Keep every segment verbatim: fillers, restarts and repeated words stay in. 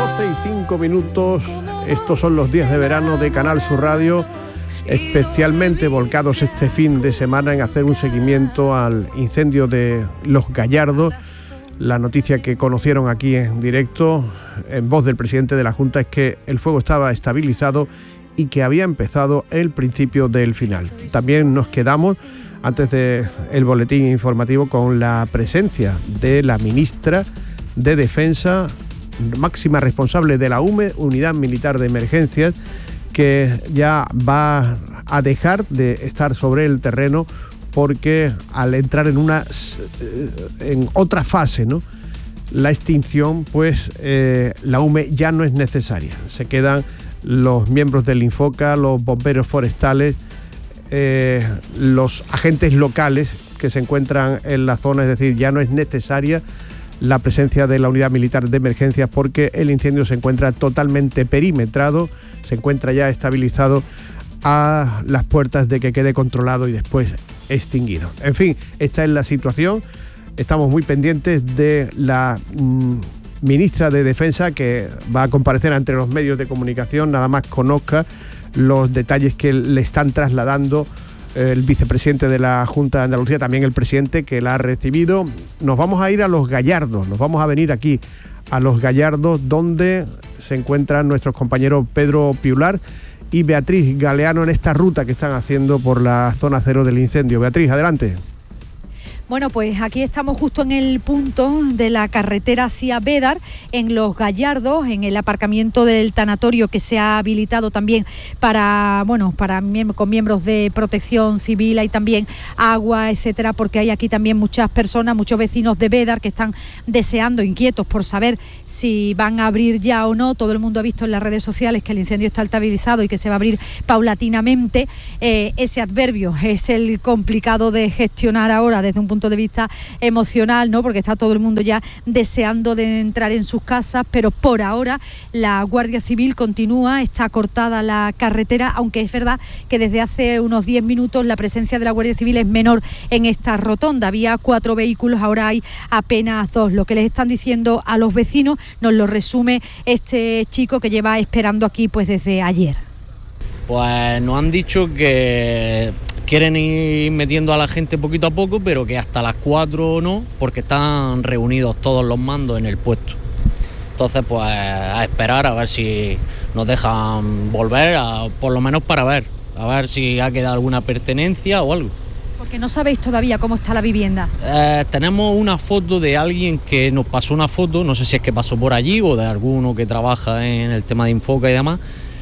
doce y cinco minutos, estos son los días de verano de Canal Sur Radio, especialmente volcados este fin de semana en hacer un seguimiento al incendio de Los Gallardos. La noticia que conocieron aquí en directo, en voz del presidente de la Junta, es que el fuego estaba estabilizado y que había empezado el principio del final. También nos quedamos, antes del boletín informativo, con la presencia de la ministra de Defensa, máxima responsable de la U M E, Unidad Militar de Emergencias, que ya va a dejar de estar sobre el terreno porque al entrar en una en otra fase, ¿no?, la extinción, pues eh, la U M E ya no es necesaria. Se quedan los miembros del Infoca, los bomberos forestales, eh, los agentes locales que se encuentran en la zona, es decir, ya no es necesaria la presencia de la Unidad Militar de Emergencias porque el incendio se encuentra totalmente perimetrado, se encuentra ya estabilizado a las puertas de que quede controlado y después extinguido. En fin, esta es la situación. Estamos muy pendientes de la mmm, ministra de Defensa, que va a comparecer ante los medios de comunicación, nada más conozca los detalles que le están trasladando el vicepresidente de la Junta de Andalucía, también el presidente que la ha recibido. Nos vamos a ir a Los Gallardos, nos vamos a venir aquí a Los Gallardos, donde se encuentran nuestros compañeros Pedro Piular y Beatriz Galeano en esta ruta que están haciendo por la zona cero del incendio. Beatriz, adelante. Bueno, pues aquí estamos justo en el punto de la carretera hacia Bédar, en Los Gallardos, en el aparcamiento del tanatorio que se ha habilitado también para, bueno, para con miembros de protección civil, hay también agua, etcétera, porque hay aquí también muchas personas, muchos vecinos de Bédar que están deseando, inquietos por saber si van a abrir ya o no. Todo el mundo ha visto en las redes sociales que el incendio está estabilizado y que se va a abrir paulatinamente. Eh, ese adverbio es el complicado de gestionar ahora desde un punto de vista emocional, ¿no?, porque está todo el mundo ya deseando de entrar en sus casas, pero por ahora la Guardia Civil continúa, está cortada la carretera, aunque es verdad que desde hace unos diez minutos la presencia de la Guardia Civil es menor en esta rotonda. Había cuatro vehículos, ahora hay apenas dos. Lo que les están diciendo a los vecinos nos lo resume este chico que lleva esperando aquí pues desde ayer. Pues nos han dicho que quieren ir metiendo a la gente poquito a poco, pero que hasta las cuatro no, porque están reunidos todos los mandos en el puesto. Entonces, pues a esperar a ver si nos dejan volver, a, por lo menos para ver, a ver si ha quedado alguna pertenencia o algo. Porque no sabéis todavía cómo está la vivienda. Eh, tenemos una foto de alguien que nos pasó una foto, no sé si es que pasó por allí o de alguno que trabaja en el tema de Infoca y demás.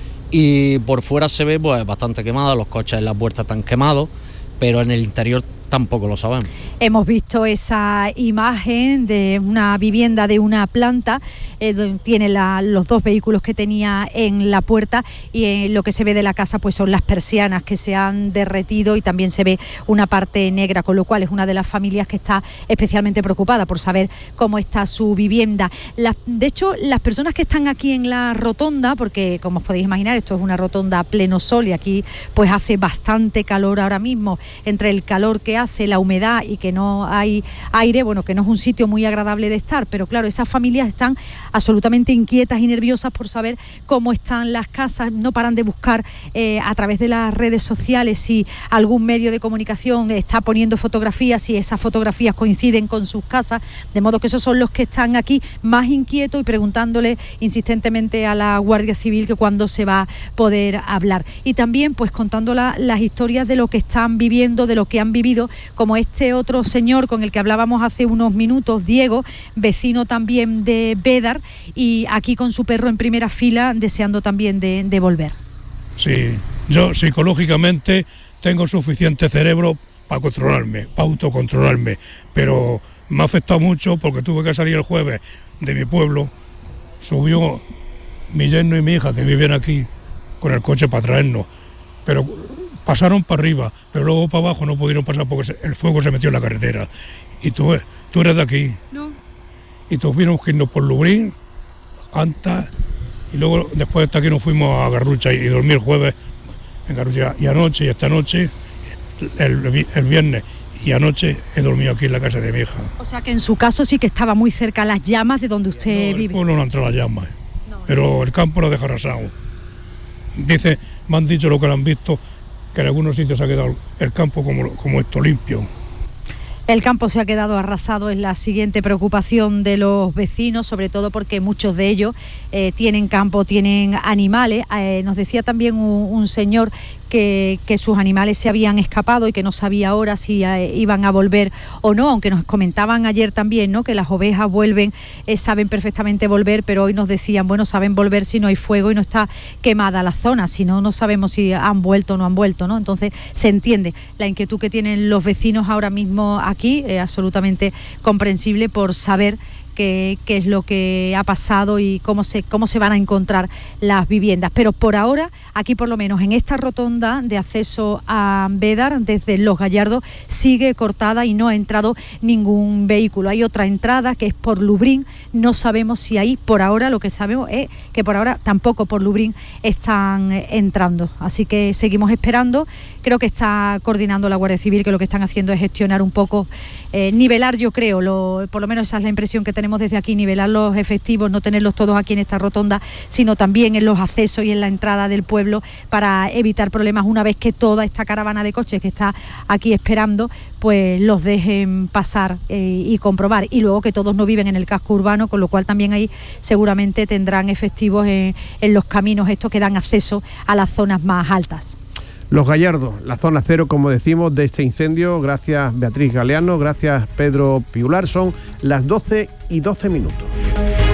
Y por fuera se ve pues bastante quemada, los coches en la puerta están quemados, pero en el interior tampoco lo sabemos. Hemos visto esa imagen de una vivienda de una planta, eh, donde tiene la, los dos vehículos que tenía en la puerta, y eh, lo que se ve de la casa pues son las persianas que se han derretido y también se ve una parte negra, con lo cual es una de las familias que está especialmente preocupada por saber cómo está su vivienda. Las, de hecho, las personas que están aquí en la rotonda, porque como os podéis imaginar esto es una rotonda a pleno sol y aquí pues hace bastante calor ahora mismo, entre el calor que hace, la humedad y que no hay aire, bueno, que no es un sitio muy agradable de estar, pero claro, esas familias están absolutamente inquietas y nerviosas por saber cómo están las casas, no paran de buscar eh, a través de las redes sociales si algún medio de comunicación está poniendo fotografías, si esas fotografías coinciden con sus casas, de modo que esos son los que están aquí más inquietos y preguntándole insistentemente a la Guardia Civil que cuándo se va a poder hablar. Y también pues contando la, las historias de lo que están viviendo, de lo que han vivido, como este otro señor con el que hablábamos hace unos minutos, Diego, vecino también de Bédar, y aquí con su perro en primera fila deseando también de, de volver. Sí, yo psicológicamente tengo suficiente cerebro para controlarme, para autocontrolarme, pero me ha afectado mucho porque tuve que salir el jueves de mi pueblo, subió mi yerno y mi hija que vivían aquí con el coche para traernos, pero pasaron para arriba, pero luego para abajo no pudieron pasar porque el fuego se metió en la carretera. Y tú, tú eres de aquí. No. Y tuvimos que irnos por Lubrín, Anta, y luego después de aquí nos fuimos a Garrucha y, y dormí el jueves en Garrucha. Y anoche y esta noche, el, el viernes y anoche he dormido aquí en la casa de mi hija. O sea que en su caso sí que estaba muy cerca las llamas de donde usted no, vive. El pueblo no entró a las llamas. No, pero el campo lo deja arrasado. Dice, me han dicho lo que lo han visto, que en algunos sitios se ha quedado el campo como, como esto, limpio. El campo se ha quedado arrasado, es la siguiente preocupación de los vecinos, sobre todo porque muchos de ellos eh, tienen campo, tienen animales. Eh, nos decía también un, un señor que, que sus animales se habían escapado y que no sabía ahora si eh, iban a volver o no, aunque nos comentaban ayer también, ¿no?, que las ovejas vuelven, eh, saben perfectamente volver, pero hoy nos decían, bueno, saben volver si no hay fuego y no está quemada la zona, si no, no sabemos si han vuelto o no han vuelto, ¿no? Entonces se entiende la inquietud que tienen los vecinos ahora mismo aquí, es absolutamente comprensible por saber qué, qué es lo que ha pasado y cómo se, cómo se van a encontrar las viviendas. Pero por ahora, aquí por lo menos en esta rotonda de acceso a Bédar, desde Los Gallardos, sigue cortada y no ha entrado ningún vehículo. Hay otra entrada que es por Lubrín, no sabemos si ahí, por ahora lo que sabemos es que por ahora tampoco por Lubrín están entrando. Así que seguimos esperando. Creo que está coordinando la Guardia Civil, que lo que están haciendo es gestionar un poco, eh, nivelar, yo creo, lo, por lo menos esa es la impresión que tenemos desde aquí, nivelar los efectivos, no tenerlos todos aquí en esta rotonda, sino también en los accesos y en la entrada del pueblo para evitar problemas una vez que toda esta caravana de coches que está aquí esperando, pues los dejen pasar eh, y comprobar. Y luego que todos no viven en el casco urbano, con lo cual también ahí seguramente tendrán efectivos en, en los caminos estos que dan acceso a las zonas más altas. Los Gallardos, la zona cero, como decimos, de este incendio. Gracias Beatriz Galeano, gracias Pedro Piular. Son las doce y doce minutos.